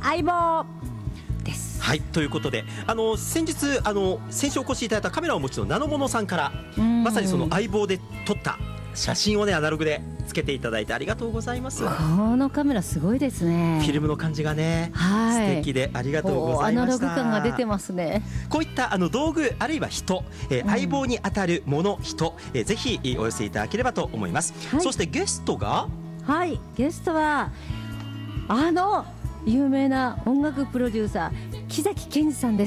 相棒です。 はい、ということで先週お越しいただいたカメラをお持ちのナノモノさんからまさにその相棒で撮った写真をねアナログでつけていただいてありがとうございます。 このカメラすごいですね。 フィルムの感じがね、 はい、 素敵でありがとうございました。 アナログ感が出てますね。 こういった道具あるいは人、相棒にあたるもの人、ぜひお寄せいただければと思います、はい、そしてゲストがゲストは有名な音楽プロデューサー木崎健二さんです。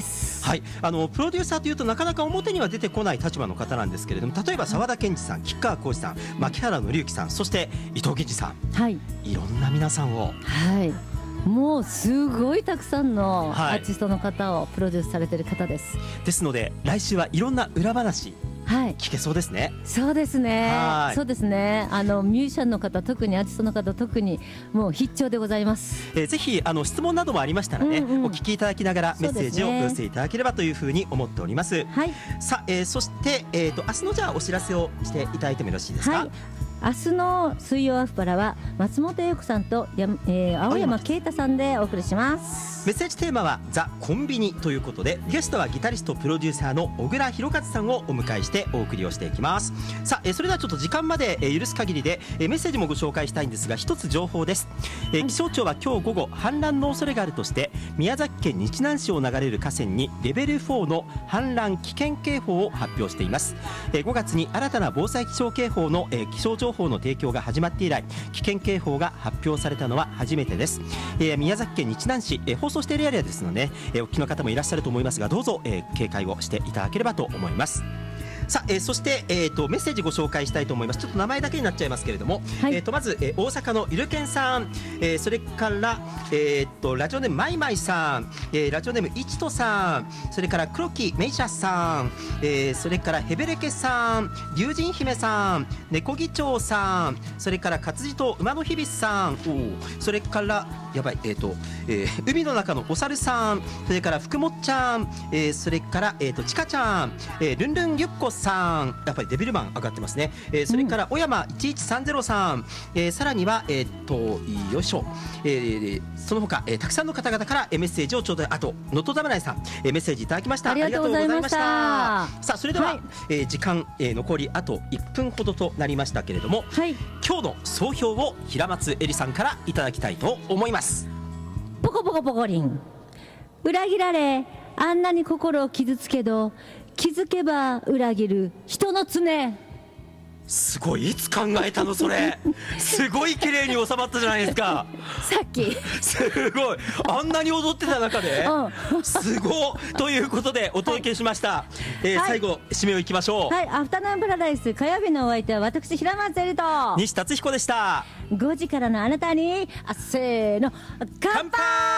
はい、プロデューサーというとなかなか表には出てこない立場の方なんですけれども、例えば沢田研二さん、吉川晃司さん、牧原紀之さん、そして伊藤健二さん、いろんな皆さんを、 もうすごいたくさんのアーティストの方をプロデュースされている方です。 ですので来週はいろんな裏話聞けそうですね。 そうですね。そうですね。ミュージシャンの方、特にアーティストの方、特にもう必聴でございます。 ぜひ質問などもありましたらね、お聞きいただきながらメッセージを寄せていただければというふうに思っております。さあ、そして、明日のじゃあお知らせをしていただいてもよろしいですか。 明日の水曜アフパラは松本英子さんと青山啓太さんでお送りします。 メッセージテーマはザ・コンビニということで、ゲストはギタリストプロデューサーの小倉弘和さんをお迎えしてお送りをしていきます。さあ、それではちょっと時間まで許す限りでメッセージもご紹介したいんですが、一つ情報です。気象庁は今日午後氾濫の恐れがあるとして宮崎県日南市を流れる河川にレベル4の氾濫危険警報を発表しています。5月に新たな防災気象警報の気象情報の提供が始まって以来、危険警報が発表されたのは初めてです。宮崎県日南市、放送しているエリアですので、お聞きの方もいらっしゃると思いますが、どうぞ、警戒をしていただければと思います。さあ、そして、メッセージご紹介したいと思います。ちょっと名前だけになっちゃいますけれども、まず、大阪のゆるけんさん、それから、ラジオネームまいまいさん、ラジオネームいちとさん、それから黒木めいしゃさん、それからヘベレケさん、龍神姫さん、猫議長さん、それから活字と馬の日々さん、それから海の中のお猿さん、それから福もっちゃん、それから、ちかちゃん、ルンルンゆっこさん、やっぱりデビルマン上がってますね。それから小山1130さん、さらにはよいしょ、その他、たくさんの方々からメッセージをちょうだい。あと能登侍さん、メッセージいただきました。ありがとうございました。さあ、それでは、時間、残りあと1分ほどとなりましたけれども、今日の総評を平松絵里さんからいただきたいと思います。 ポコポコポコリン、裏切られあんなに心を傷つけど気づけば裏切る人の常。 すごい、いつ考えたのそれ。すごい綺麗に収まったじゃないですか。 さっきすごい、あんなに踊ってた中で、すごいということでお届けしました。最後締めをいきましょう。 アフタヌーンパラダイス火曜日のお相手は私平松絵里と西達彦でした。 5時からのあなたにせーの、乾杯。